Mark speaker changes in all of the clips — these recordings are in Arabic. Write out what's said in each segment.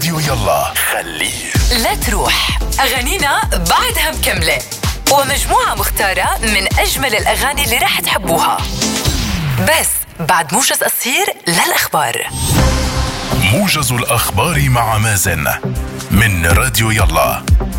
Speaker 1: راديو يلا خليه
Speaker 2: لا تروح، أغانينا بعدها مكملة، ومجموعة مختارة من أجمل الأغاني اللي راح تحبوها، بس بعد موجز قصير للأخبار.
Speaker 1: موجز الأخبار مع مازن من راديو يلا.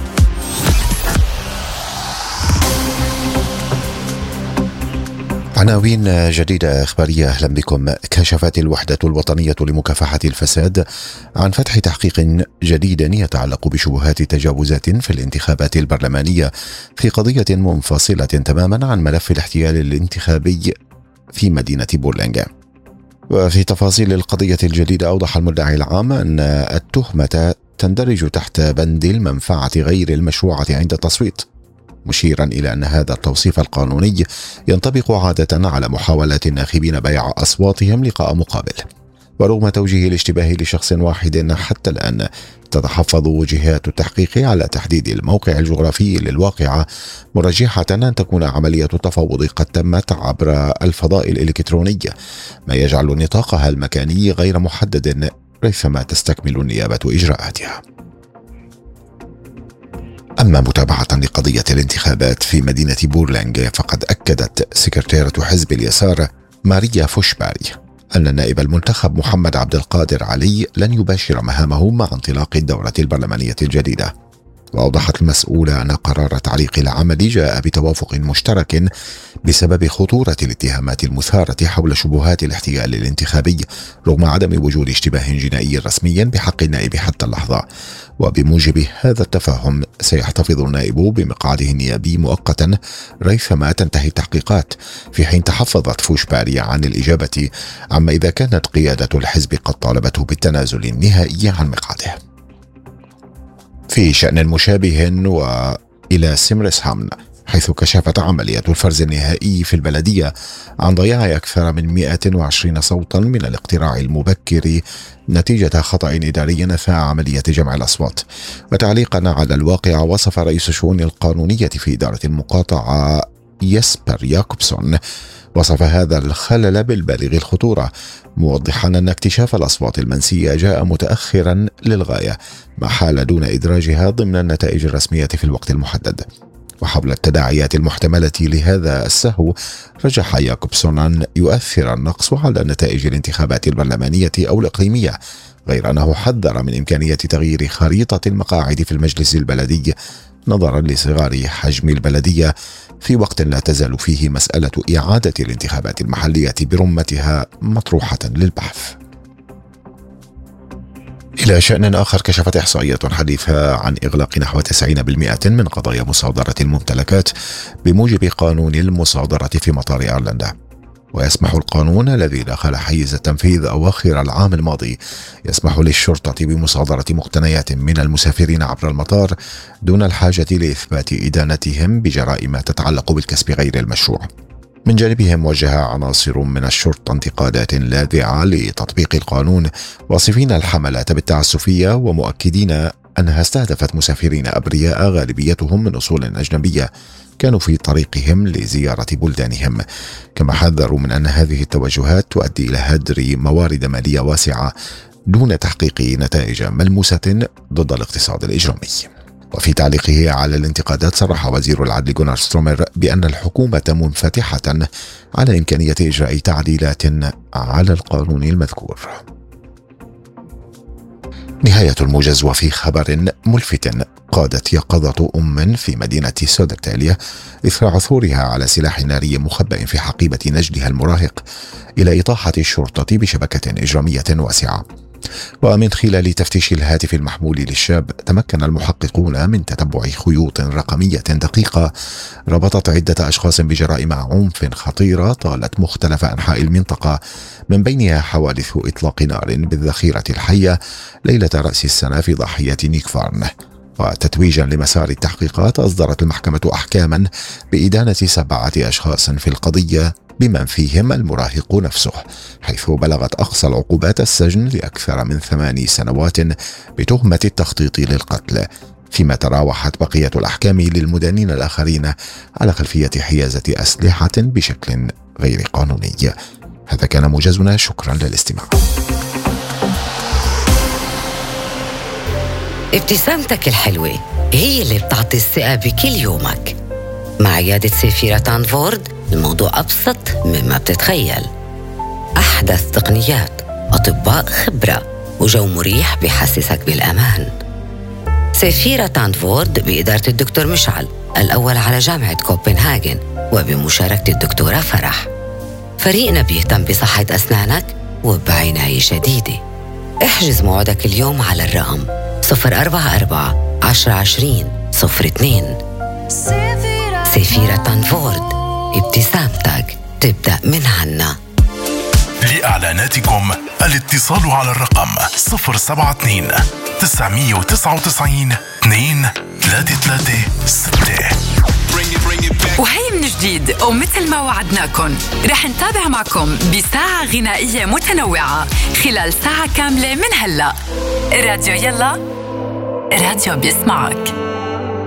Speaker 3: عناوين جديدة إخبارية. أهلا بكم. كشفت الوحدة الوطنية لمكافحة الفساد عن فتح تحقيق جديد يتعلق بشبهات تجاوزات في الانتخابات البرلمانية في قضية منفصلة تماما عن ملف الاحتيال الانتخابي في مدينة بورلينغ. وفي تفاصيل القضية الجديدة، أوضح المدعي العام أن التهمة تندرج تحت بند المنفعة غير المشروعة عند التصويت، مشيرا إلى أن هذا التوصيف القانوني ينطبق عادة على محاولات الناخبين بيع أصواتهم لقاء مقابل. ورغم توجيه الاشتباه لشخص واحد حتى الآن، تتحفظ وجهات التحقيق على تحديد الموقع الجغرافي للواقعة، مرجحة أن تكون عملية التفاوض قد تمت عبر الفضاء الإلكتروني، ما يجعل نطاقها المكاني غير محدد ريثما تستكمل النيابة إجراءاتها. أما متابعة لقضية الانتخابات في مدينة بورلينغ، فقد أكدت سكرتيرة حزب اليسار ماريا فوشباري أن النائب المنتخب محمد عبد القادر علي لن يباشر مهامه مع انطلاق الدورة البرلمانية الجديدة. وأوضحت المسؤولة أن قرار تعليق العمل جاء بتوافق مشترك بسبب خطورة الاتهامات المثارة حول شبهات الاحتيال الانتخابي، رغم عدم وجود اشتباه جنائي رسمي بحق النائب حتى اللحظة. وبموجب هذا التفاهم، سيحتفظ النائب بمقعده النيابي مؤقتا ريثما تنتهي التحقيقات، في حين تحفظت فوشباري عن الإجابة عما إذا كانت قيادة الحزب قد طالبته بالتنازل النهائي عن مقعده. في شأن مشابه وإلى سيمرسهامن، حيث كشفت عملية الفرز النهائي في البلدية عن ضياع أكثر من 120 صوتا من الاقتراع المبكر نتيجة خطأ إداري أثناء عملية جمع الأصوات. وتعليقا على الواقع، وصف رئيس الشؤون القانونية في إدارة المقاطعة يسبر ياكوبسون وصف هذا الخلل بالبالغ الخطورة، موضحا أن اكتشاف الأصوات المنسية جاء متأخرا للغاية، ما حال دون إدراجها ضمن النتائج الرسمية في الوقت المحدد. وحول التداعيات المحتملة لهذا السهو، رجح ياكوبسون أن يؤثر النقص على نتائج الانتخابات البرلمانية أو الإقليمية، غير أنه حذر من إمكانية تغيير خريطة المقاعد في المجلس البلدي نظرا لصغار حجم البلدية، في وقت لا تزال فيه مسألة إعادة الانتخابات المحلية برمتها مطروحة للبحث. إلى شأن آخر، كشفت إحصائيات حديثة عن إغلاق نحو 90% من قضايا مصادرة الممتلكات بموجب قانون المصادرة في مطار أيرلندا. ويسمح القانون الذي دخل حيز التنفيذ أواخر العام الماضي يسمح للشرطة بمصادرة مقتنيات من المسافرين عبر المطار دون الحاجة لإثبات إدانتهم بجرائم تتعلق بالكسب غير المشروع. من جانبهم، وجه عناصر من الشرطة انتقادات لاذعة لتطبيق القانون، واصفين الحملات بالتعسفية ومؤكدين أنها استهدفت مسافرين أبرياء غالبيتهم من أصول أجنبية كانوا في طريقهم لزيارة بلدانهم. كما حذروا من أن هذه التوجهات تؤدي إلى هدر موارد مالية واسعة دون تحقيق نتائج ملموسة ضد الاقتصاد الإجرامي. وفي تعليقه على الانتقادات، صرح وزير العدل جونار سترومر بأن الحكومة منفتحة على إمكانية إجراء تعديلات على القانون المذكور. نهاية الموجز. وفي خبر ملفت، قادت يقظة في مدينة سودرتاليا إثر عثورها على سلاح ناري مخبأ في حقيبة نجلها المراهق إلى إطاحة الشرطة بشبكة إجرامية واسعة. ومن خلال تفتيش الهاتف المحمول للشاب، تمكن المحققون من تتبع خيوط رقمية دقيقة ربطت عدة أشخاص بجرائم عنف خطيرة طالت مختلف أنحاء المنطقة، من بينها حوادث إطلاق نار بالذخيرة الحية ليلة رأس السنة في ضاحية نيكفارن. وتتويجا لمسار التحقيقات، أصدرت المحكمة أحكاما بإدانة 7 أشخاص في القضية بمن فيهم المراهق نفسه، حيث بلغت أقصى العقوبات السجن لأكثر من 8 سنوات بتهمة التخطيط للقتل، فيما تراوحت بقية الأحكام للمدانين الآخرين على خلفية حيازة أسلحة بشكل غير قانوني. هذا كان موجزنا، شكرا للاستماع.
Speaker 4: ابتسامتك الحلوة هي اللي بتعطي الثقة بكل يومك. مع عيادة سيفيرا تانفورد الموضوع أبسط مما بتتخيل. أحدث تقنيات، أطباء خبرة، وجو مريح بيحسسك بالأمان. سيفيرا تانفورد بإدارة الدكتور مشعل الأول على جامعة كوبنهاجن وبمشاركة الدكتورة فرح. فريقنا بيهتم بصحة أسنانك وبعناية شديدة. احجز موعدك اليوم على الرقم 044 1020 02. سيفيرا تانفورد، ابتسامتك تبدأ من عنا.
Speaker 1: لإعلاناتكم الاتصال على الرقم 072 999 2336.
Speaker 2: وهي من جديد ومثل ما وعدناكم رح نتابع معكم بساعة غنائية متنوعة خلال ساعة كاملة من هلأ. راديو يلا، راديو بيسمعك.